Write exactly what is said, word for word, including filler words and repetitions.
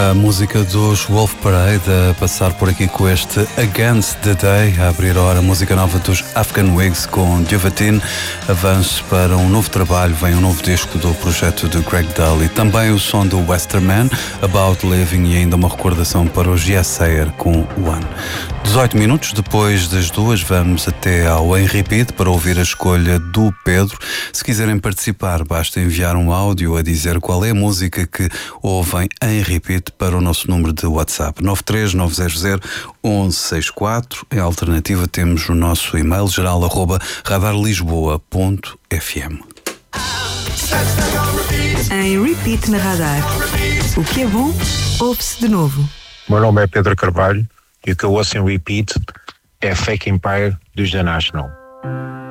A música dos Wolf Parade a passar por aqui com este Against the Day, a abrir a hora, música nova dos Afghan Wigs com Djuvatin. Avanço para um novo trabalho, vem um novo disco do projeto de Greg Dulli. Também o som do Westerman, About Living, e ainda uma recordação para o Giasayer com One. dezoito minutos depois das duas, vamos até ao Em Repeat para ouvir a escolha do Pedro. Se quiserem participar, basta enviar um áudio a dizer qual é a música que ouvem em repeat para o nosso número de WhatsApp nove três nove zero zero um um seis quatro. Em alternativa temos o nosso e-mail geral arroba radarlisboa ponto f m. Em repeat na Radar. O que é bom, ouve-se de novo. O meu nome é Pedro Carvalho e o que eu ouço em repeat é Fake Empire dos The National.